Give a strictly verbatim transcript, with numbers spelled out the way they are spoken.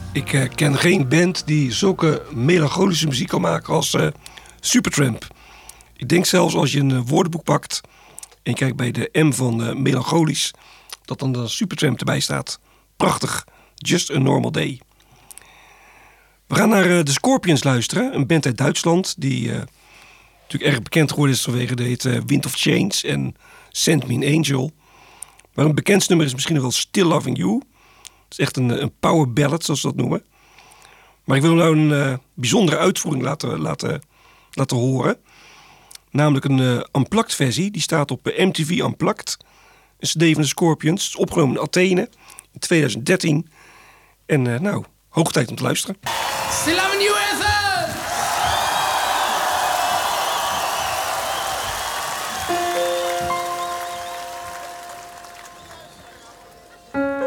Ik uh, ken geen band die zulke melancholische muziek kan maken als uh, Supertramp. Ik denk zelfs als je een uh, woordenboek pakt en je kijkt bij de M van uh, melancholisch, dat dan de Supertramp erbij staat. Prachtig. Just a normal day. We gaan naar uh, de Scorpions luisteren. Een band uit Duitsland die uh, natuurlijk erg bekend geworden is vanwege de hit uh, Wind of Change en Send Me an Angel. Maar een bekendste nummer is misschien nog wel Still Loving You. Het is echt een, een power ballad, zoals ze dat noemen. Maar ik wil nou een uh, bijzondere uitvoering laten, laten, laten horen. Namelijk een uh, unplugged versie. Die staat op uh, M T V Unplugged. Een cd van de Scorpions. Het is opgenomen in Athene in twintig dertien. En uh, nou, hoog tijd om te luisteren. Still loving you as